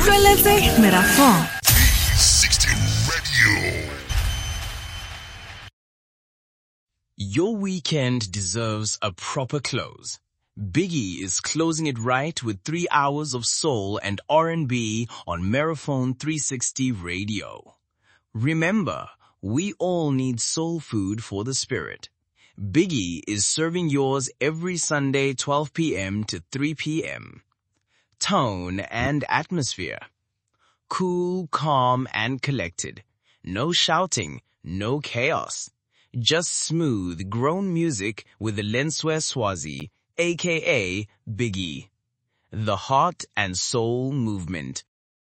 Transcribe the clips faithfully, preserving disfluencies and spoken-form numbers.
Utlweletse Merafong. three sixty Radio. Your weekend deserves a proper close. Biggie is closing it right with three hours of soul and R and B on Merafong three sixty Radio. Remember, we all need soul food for the spirit. Biggie is serving yours every Sunday twelve p.m. to three p.m. Tone and atmosphere. Cool, calm, and collected. No shouting, no chaos. Just smooth, grown music with the Lenswe Swazi, aka Biggie. The Heart and Soul Movement.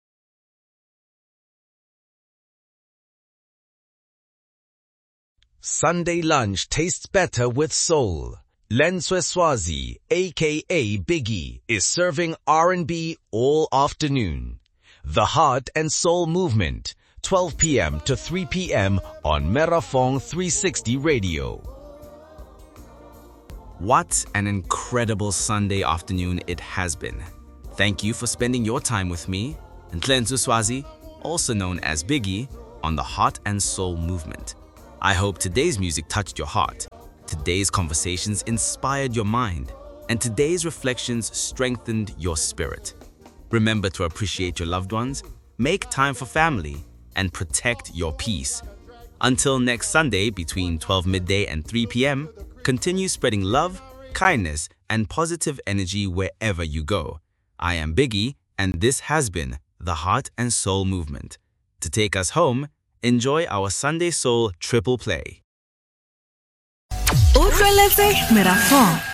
Sunday lunch tastes better with soul. Lenswe Swazi, aka Biggie, is serving R and B all afternoon. The Heart and Soul Movement, twelve p.m. to three p.m. on Merafong three sixty Radio. What an incredible Sunday afternoon it has been. Thank you for spending your time with me, Lenswe Swazi, also known as Biggie, on the Heart and Soul Movement. I hope today's music touched your heart, today's conversations inspired your mind, and today's reflections strengthened your spirit. Remember to appreciate your loved ones, make time for family, and protect your peace. Until next Sunday between twelve midday and three p.m., continue spreading love, kindness, and positive energy wherever you go. I am Biggie, and this has been the Heart and Soul Movement. To take us home, enjoy our Sunday Soul triple play. Utlweletse Merafong.